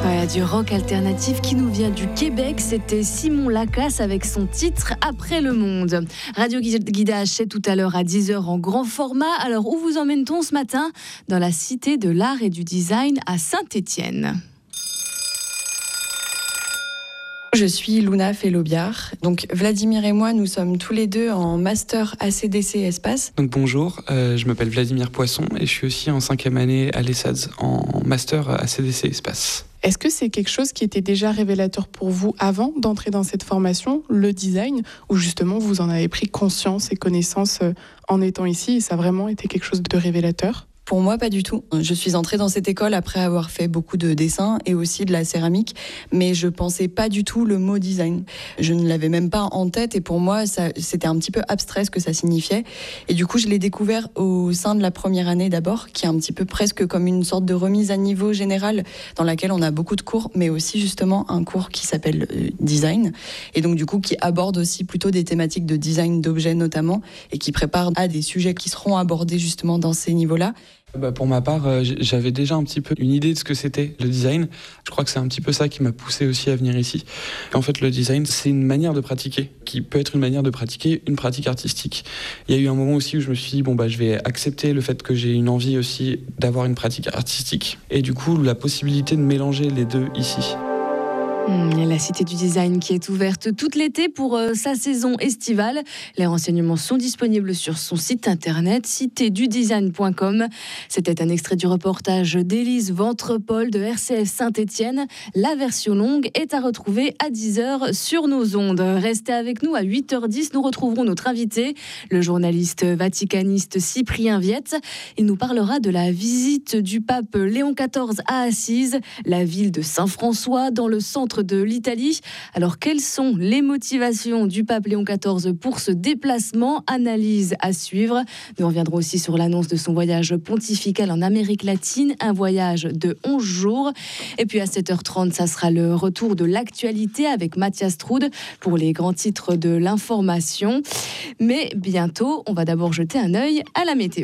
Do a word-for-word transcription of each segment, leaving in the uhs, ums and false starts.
Voilà, du rock alternatif qui nous vient du Québec. C'était Simon Lacasse avec son titre « Après le monde ». Radio Guidage, c'est tout à l'heure à dix heures en grand format. Alors, où vous emmène-t-on ce matin ? Dans la Cité de l'Art et du Design à Saint-Étienne. Je suis Luna Fellobiard. Donc Vladimir et moi, nous sommes tous les deux en master A C D C Espace. Donc bonjour, euh, je m'appelle Vladimir Poisson et je suis aussi en cinquième année à l'E S A D en master A C D C Espace. Est-ce que c'est quelque chose qui était déjà révélateur pour vous avant d'entrer dans cette formation, le design, ou justement vous en avez pris conscience et connaissance en étant ici et ça a vraiment été quelque chose de révélateur ? Pour moi, pas du tout. Je suis entrée dans cette école après avoir fait beaucoup de dessins et aussi de la céramique, mais je pensais pas du tout le mot design. Je ne l'avais même pas en tête et pour moi, ça, c'était un petit peu abstrait ce que ça signifiait. Et du coup, je l'ai découvert au sein de la première année d'abord, qui est un petit peu presque comme une sorte de remise à niveau général dans laquelle on a beaucoup de cours, mais aussi justement un cours qui s'appelle euh, design et donc du coup qui aborde aussi plutôt des thématiques de design d'objets notamment et qui prépare à des sujets qui seront abordés justement dans ces niveaux-là. Bah pour ma part, euh, j'avais déjà un petit peu une idée de ce que c'était le design. Je crois que c'est un petit peu ça qui m'a poussé aussi à venir ici. Et en fait, le design, c'est une manière de pratiquer, qui peut être une manière de pratiquer une pratique artistique. Il y a eu un moment aussi où je me suis dit, bon, bah, je vais accepter le fait que j'ai une envie aussi d'avoir une pratique artistique. Et du coup, la possibilité de mélanger les deux ici. La Cité du Design qui est ouverte tout l'été pour euh, sa saison estivale. Les renseignements sont disponibles sur son site internet cité du design point com. C'était un extrait du reportage d'Élise Ventrepol de R C F Saint-Étienne. La version longue est à retrouver à dix heures sur nos ondes. Restez avec nous à huit heures dix. Nous retrouverons notre invité, le journaliste vaticaniste Cyprien Viette. Il nous parlera de la visite du pape Léon quatorze à Assise, la ville de Saint-François dans le centre de l'Italie. Alors, quelles sont les motivations du pape Léon quatorze pour ce déplacement ? Analyse à suivre. Nous reviendrons aussi sur l'annonce de son voyage pontifical en Amérique latine, un voyage de onze jours. Et puis à sept heures trente, ça sera le retour de l'actualité avec Mathias Troud pour les grands titres de l'information. Mais bientôt, on va d'abord jeter un œil à la météo.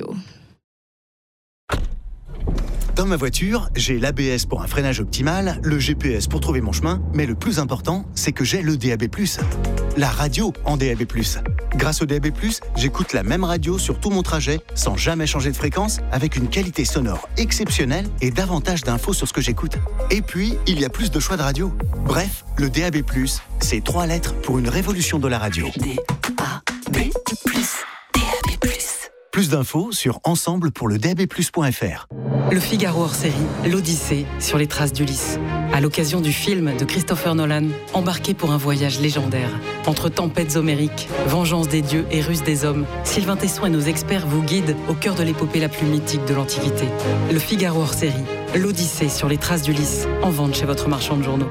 Dans ma voiture, j'ai l'A B S pour un freinage optimal, le G P S pour trouver mon chemin, mais le plus important, c'est que j'ai le D A B plus. La radio en D A B plus. Grâce au D A B plus, j'écoute la même radio sur tout mon trajet, sans jamais changer de fréquence, avec une qualité sonore exceptionnelle et davantage d'infos sur ce que j'écoute. Et puis, il y a plus de choix de radio. Bref, le D A B plus, c'est trois lettres pour une révolution de la radio. D A B plus. D A B plus. Plus d'infos sur ensemble pour le D A B plus point F R. Le Figaro hors série, l'Odyssée sur les traces d'Ulysse. À l'occasion du film de Christopher Nolan, embarqué pour un voyage légendaire. Entre tempêtes homériques, vengeance des dieux et ruse des hommes, Sylvain Tesson et nos experts vous guident au cœur de l'épopée la plus mythique de l'Antiquité. Le Figaro hors série, l'Odyssée sur les traces d'Ulysse, en vente chez votre marchand de journaux.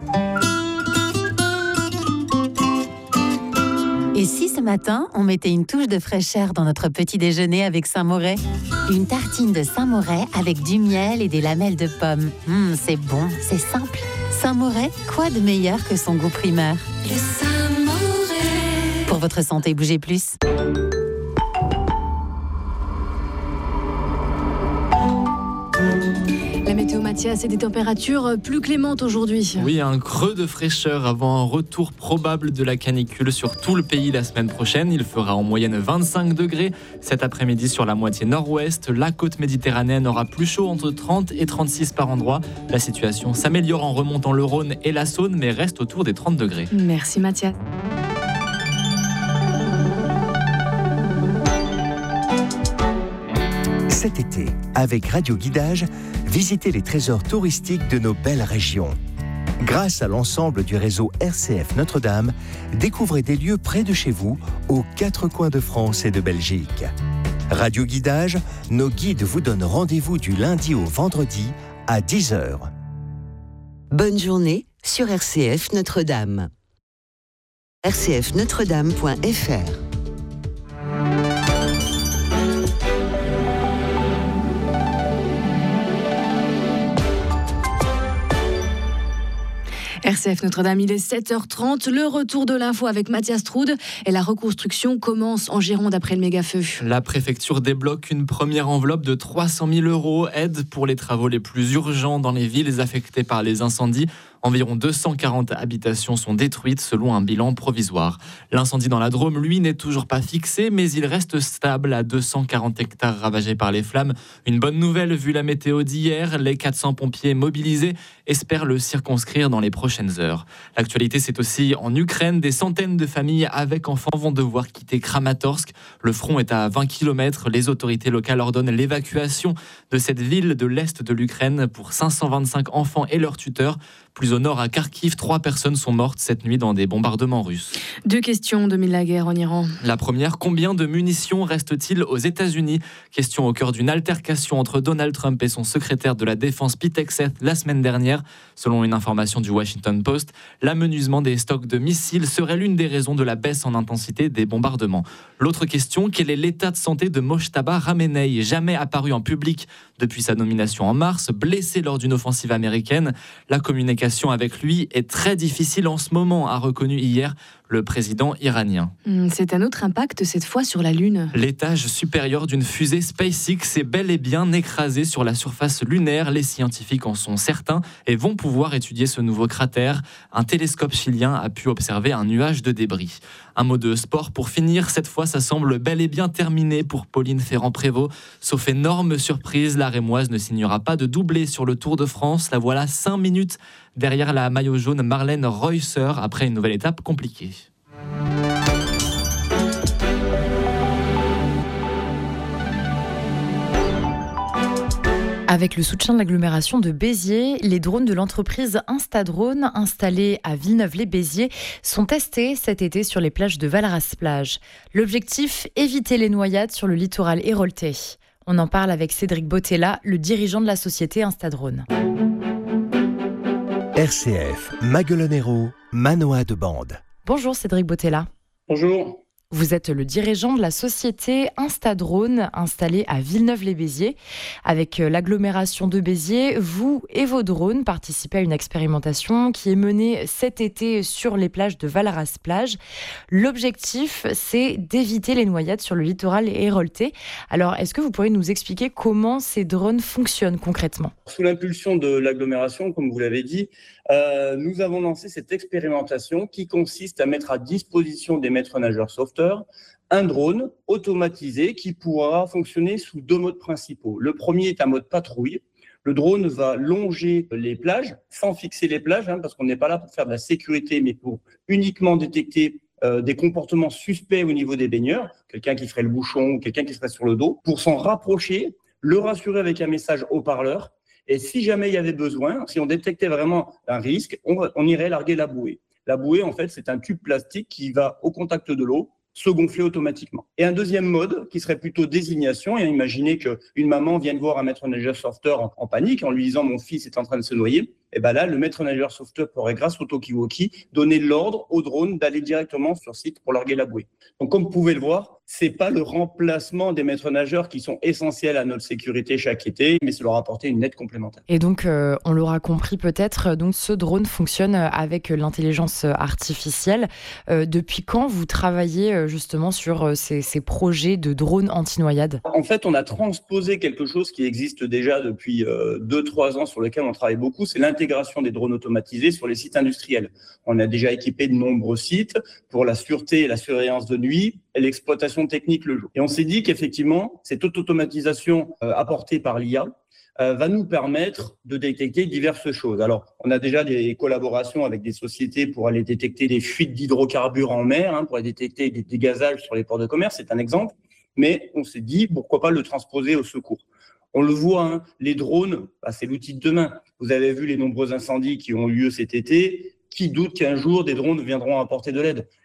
Et si ce matin, on mettait une touche de fraîcheur dans notre petit déjeuner avec Saint-Moret ? Une tartine de Saint-Moret avec du miel et des lamelles de pommes. Mmh, c'est bon, c'est simple. Saint-Moret, quoi de meilleur que son goût primeur ? Le Saint-Moret. Pour votre santé, bougez plus. La météo Mathias et des températures plus clémentes aujourd'hui. Oui, un creux de fraîcheur avant un retour probable de la canicule sur tout le pays la semaine prochaine. Il fera en moyenne vingt-cinq degrés. Cet après-midi sur la moitié nord-ouest, la côte méditerranéenne aura plus chaud entre trente et trente-six par endroit. La situation s'améliore en remontant le Rhône et la Saône, mais reste autour des trente degrés. Merci Mathias. Cet été, avec Radio Guidage, visitez les trésors touristiques de nos belles régions. Grâce à l'ensemble du réseau R C F Notre-Dame, découvrez des lieux près de chez vous, aux quatre coins de France et de Belgique. Radio Guidage, nos guides vous donnent rendez-vous du lundi au vendredi à dix heures. Bonne journée sur R C F Notre-Dame. r c f notre dame point f r R C F Notre-Dame, il est sept heures trente. Le retour de l'info avec Mathias Troude. Et la reconstruction commence en Gironde après le méga-feu. La préfecture débloque une première enveloppe de trois cent mille euros, aide pour les travaux les plus urgents dans les villes affectées par les incendies. Environ deux cent quarante habitations sont détruites selon un bilan provisoire. L'incendie dans la Drôme, lui, n'est toujours pas fixé, mais il reste stable à deux cent quarante hectares ravagés par les flammes. Une bonne nouvelle vu la météo d'hier. Les quatre cents pompiers mobilisés espèrent le circonscrire dans les prochaines heures. L'actualité, c'est aussi en Ukraine. Des centaines de familles avec enfants vont devoir quitter Kramatorsk. Le front est à vingt kilomètres. Les autorités locales ordonnent l'évacuation de cette ville de l'est de l'Ukraine pour cinq cent vingt-cinq enfants et leurs tuteurs. Plus au nord, à Kharkiv, trois personnes sont mortes cette nuit dans des bombardements russes. Deux questions de la guerre en Iran. La première, combien de munitions reste-t-il aux États-Unis ? Question au cœur d'une altercation entre Donald Trump et son secrétaire de la Défense Pete Hegseth la semaine dernière. Selon une information du Washington Post, l'amenuisement des stocks de missiles serait l'une des raisons de la baisse en intensité des bombardements. L'autre question, quel est l'état de santé de Mojtaba Khamenei, jamais apparu en public depuis sa nomination en mars, blessé lors d'une offensive américaine. La communication avec lui est très difficile en ce moment, a reconnu hier le président iranien. C'est un autre impact, cette fois sur la Lune. L'étage supérieur d'une fusée SpaceX est bel et bien écrasé sur la surface lunaire. Les scientifiques en sont certains et vont pouvoir étudier ce nouveau cratère. Un télescope chilien a pu observer un nuage de débris. Un mot de sport pour finir. Cette fois, ça semble bel et bien terminé pour Pauline Ferrand-Prévot. Sauf énorme surprise, la Rémoise ne signera pas de doublé sur le Tour de France. La voilà cinq minutes derrière la maillot jaune Marlène Reusser après une nouvelle étape compliquée. Avec le soutien de l'agglomération de Béziers, les drones de l'entreprise Instadrone, installés à Villeneuve-les-Béziers, sont testés cet été sur les plages de Valras-Plage. L'objectif, éviter les noyades sur le littoral héroltais. On en parle avec Cédric Bottella, le dirigeant de la société Instadrone. R C F, Maguelonero, Manoa de Bande. Bonjour Cédric Bottella. Bonjour. Vous êtes le dirigeant de la société Instadrone, installée à Villeneuve-les-Béziers. Avec l'agglomération de Béziers, vous et vos drones participez à une expérimentation qui est menée cet été sur les plages de Valras-Plage. L'objectif, c'est d'éviter les noyades sur le littoral héroltais. Alors, est-ce que vous pourriez nous expliquer comment ces drones fonctionnent concrètement ? Sous l'impulsion de l'agglomération, comme vous l'avez dit, euh, nous avons lancé cette expérimentation qui consiste à mettre à disposition des maîtres nageurs sauveteurs un drone automatisé qui pourra fonctionner sous deux modes principaux. Le premier est un mode patrouille. Le drone va longer les plages sans fixer les plages, hein, parce qu'on n'est pas là pour faire de la sécurité, mais pour uniquement détecter euh, des comportements suspects au niveau des baigneurs, quelqu'un qui ferait le bouchon ou quelqu'un qui serait sur le dos, pour s'en rapprocher, le rassurer avec un message haut-parleur. Et si jamais il y avait besoin, si on détectait vraiment un risque, on, on irait larguer la bouée. La bouée, en fait, c'est un tube plastique qui va au contact de l'eau, se gonfler automatiquement. Et un deuxième mode qui serait plutôt désignation, et imaginez qu'une maman vienne voir un maître nageur sauveteur en, en panique en lui disant « mon fils est en train de se noyer », et bien là, le maître nageur sauveteur pourrait, grâce au talkie-walkie, donner l'ordre au drone d'aller directement sur site pour larguer la bouée. Donc, comme vous pouvez le voir, c'est pas le remplacement des maîtres nageurs qui sont essentiels à notre sécurité chaque été, mais c'est leur apporter une aide complémentaire. Et donc, euh, on l'aura compris peut-être, donc ce drone fonctionne avec l'intelligence artificielle. Euh, depuis quand vous travaillez justement sur ces, ces projets de drones anti-noyades ? En fait, on a transposé quelque chose qui existe déjà depuis euh, deux trois ans, sur lequel on travaille beaucoup, c'est l'intégration des drones automatisés sur les sites industriels. On a déjà équipé de nombreux sites pour la sûreté et la surveillance de nuit et l'exploitation technique le jour. Et on s'est dit qu'effectivement, cette automatisation euh, apportée par l'I A euh, va nous permettre de détecter diverses choses. Alors, on a déjà des collaborations avec des sociétés pour aller détecter des fuites d'hydrocarbures en mer, hein, pour aller détecter des dégazages sur les ports de commerce, c'est un exemple. Mais on s'est dit, pourquoi pas le transposer au secours ? On le voit, hein, les drones, bah, c'est l'outil de demain. Vous avez vu les nombreux incendies qui ont eu lieu cet été. Qui doute qu'un jour, des drones viendront apporter de l'aide ?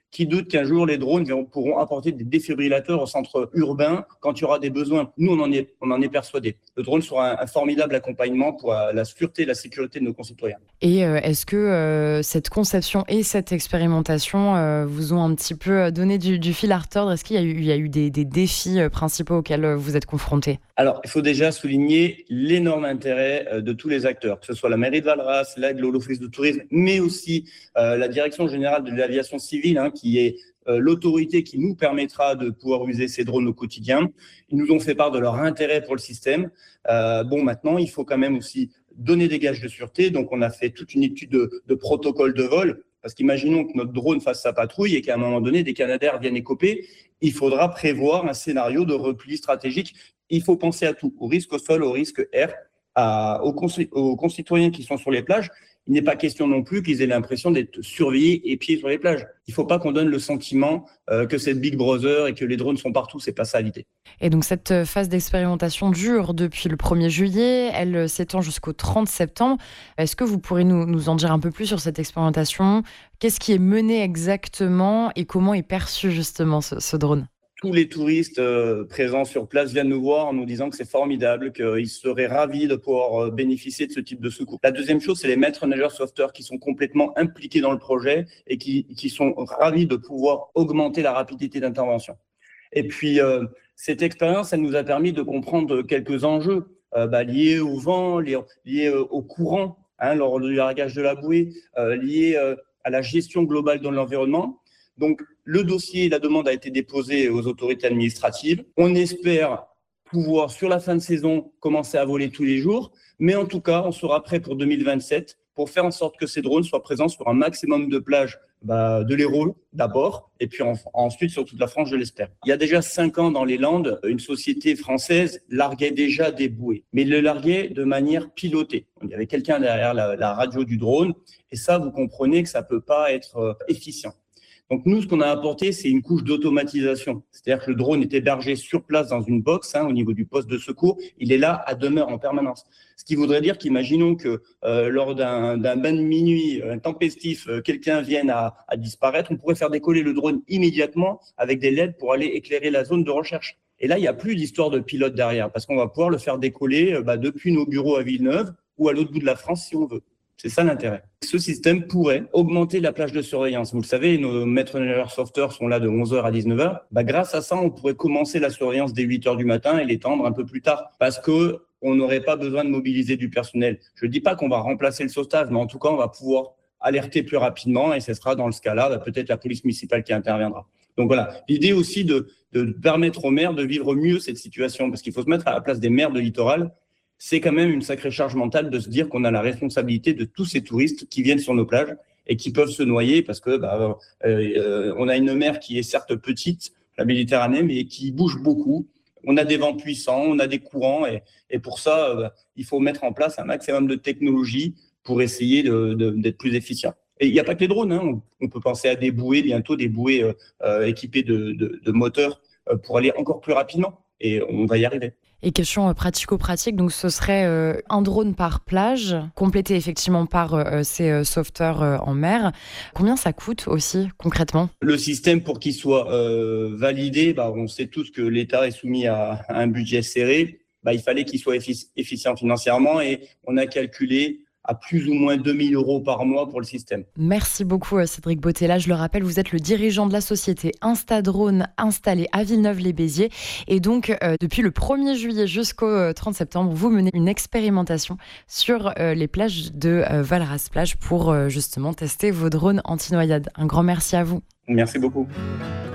Qui doute qu'un jour les drones pourront apporter des défibrillateurs au centre urbain quand il y aura des besoins? Nous, on en est, on en est persuadés. Le drone sera un, un formidable accompagnement pour la sûreté et la sécurité de nos concitoyens. Et euh, est-ce que euh, cette conception et cette expérimentation euh, vous ont un petit peu donné du, du fil à retordre? Est-ce qu'il y a eu, il y a eu des, des défis principaux auxquels vous êtes confrontés? Alors, il faut déjà souligner l'énorme intérêt de tous les acteurs, que ce soit la mairie de Valras, l'Aigle, l'Office de tourisme, mais aussi euh, la Direction générale de l'aviation civile, hein, qui est euh, l'autorité qui nous permettra de pouvoir user ces drones au quotidien. Ils nous ont fait part de leur intérêt pour le système. Euh, bon, maintenant, il faut quand même aussi donner des gages de sûreté. Donc, on a fait toute une étude de, de protocole de vol. Parce qu'imaginons que notre drone fasse sa patrouille et qu'à un moment donné, des Canadair viennent écoper. Il faudra prévoir un scénario de repli stratégique. Il faut penser à tout, au risque au sol, au risque air, à, aux, conci- aux concitoyens qui sont sur les plages. Il n'est pas question non plus qu'ils aient l'impression d'être surveillés et pieds sur les plages. Il ne faut pas qu'on donne le sentiment euh, que c'est Big Brother et que les drones sont partout. C'est pas ça l'idée. Et donc cette phase d'expérimentation dure depuis le premier juillet. Elle s'étend jusqu'au trente septembre. Est-ce que vous pourrez nous, nous en dire un peu plus sur cette expérimentation? Qu'est-ce qui est mené exactement et comment est perçu justement ce, ce drone? Tous les touristes euh, présents sur place viennent nous voir en nous disant que c'est formidable, qu'ils seraient ravis de pouvoir euh, bénéficier de ce type de secours. La deuxième chose, c'est les maîtres nageurs sauveteurs qui sont complètement impliqués dans le projet et qui, qui sont ravis de pouvoir augmenter la rapidité d'intervention. Et puis, euh, cette expérience, elle nous a permis de comprendre quelques enjeux euh, bah, liés au vent, liés, liés euh, au courant, hein, lors du largage de la bouée, euh, liés euh, à la gestion globale de l'environnement. Donc, le dossier, la demande a été déposée aux autorités administratives. On espère pouvoir, sur la fin de saison, commencer à voler tous les jours. Mais en tout cas, on sera prêt pour deux mille vingt-sept pour faire en sorte que ces drones soient présents sur un maximum de plages bah, de l'Hérault d'abord, et puis en, ensuite sur toute la France, je l'espère. Il y a déjà cinq ans dans les Landes, une société française larguait déjà des bouées, mais le larguait de manière pilotée. Il y avait quelqu'un derrière la, la radio du drone, et ça, vous comprenez que ça ne peut pas être euh, efficient. Donc nous, ce qu'on a apporté, c'est une couche d'automatisation. C'est-à-dire que le drone est hébergé sur place dans une box, hein, au niveau du poste de secours. Il est là à demeure en permanence. Ce qui voudrait dire qu'imaginons que euh, lors d'un, d'un bain de minuit intempestif, euh, quelqu'un vienne à, à disparaître, on pourrait faire décoller le drone immédiatement avec des L E D pour aller éclairer la zone de recherche. Et là, il n'y a plus d'histoire de pilote derrière, parce qu'on va pouvoir le faire décoller euh, bah, depuis nos bureaux à Villeneuve ou à l'autre bout de la France si on veut. C'est ça l'intérêt. Ce système pourrait augmenter la plage de surveillance. Vous le savez, nos maîtres nageurs sauveteurs sont là de onze heures à dix-neuf heures. Bah, grâce à ça, on pourrait commencer la surveillance dès huit heures du matin et l'étendre un peu plus tard parce que on n'aurait pas besoin de mobiliser du personnel. Je ne dis pas qu'on va remplacer le sauvetage, mais en tout cas, on va pouvoir alerter plus rapidement et ce sera dans ce cas-là bah, peut-être la police municipale qui interviendra. Donc voilà, l'idée aussi de, de permettre aux maires de vivre mieux cette situation parce qu'il faut se mettre à la place des maires de littoral. C'est quand même une sacrée charge mentale de se dire qu'on a la responsabilité de tous ces touristes qui viennent sur nos plages et qui peuvent se noyer parce que bah, euh, on a une mer qui est certes petite, la Méditerranée, mais qui bouge beaucoup. On a des vents puissants, on a des courants et, et pour ça, euh, il faut mettre en place un maximum de technologie pour essayer de, de, d'être plus efficient. Et il n'y a pas que les drones, hein. on, on peut penser à des bouées, bientôt des bouées euh, euh, équipées de, de, de moteurs euh, pour aller encore plus rapidement et on va y arriver. Et question pratico-pratique, donc ce serait euh, un drone par plage, complété effectivement par euh, ces euh, sauveteurs euh, en mer. Combien ça coûte aussi concrètement? Le système, pour qu'il soit euh, validé, bah, on sait tous que l'État est soumis à, à un budget serré. Bah, il fallait qu'il soit effic- efficient financièrement et on a calculé à plus ou moins deux mille euros par mois pour le système. Merci beaucoup Cédric Bottella. Je le rappelle, vous êtes le dirigeant de la société Instadrone installée à Villeneuve-les-Béziers. Et donc, euh, depuis le premier juillet jusqu'au trente septembre, vous menez une expérimentation sur euh, les plages de euh, Valras-Plage pour euh, justement tester vos drones anti-noyade. Un grand merci à vous. Merci beaucoup.